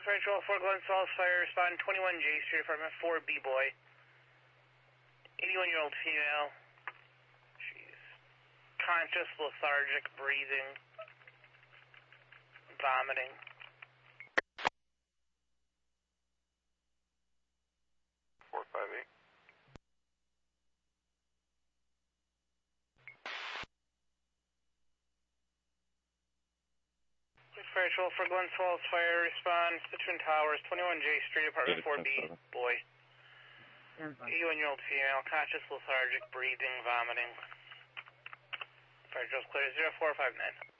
Fire Patrol 4 Glen Falls Fire, respond 21 J Street, apartment 4B boy. 81-year-old female. She's conscious, lethargic, breathing, vomiting. Fire Patrol for Glen Falls Fire, respond to Twin Towers, 21 J Street, apartment 4B, boy. 81-year-old female, conscious, lethargic, breathing, vomiting. Fire Patrol's clear, 0459.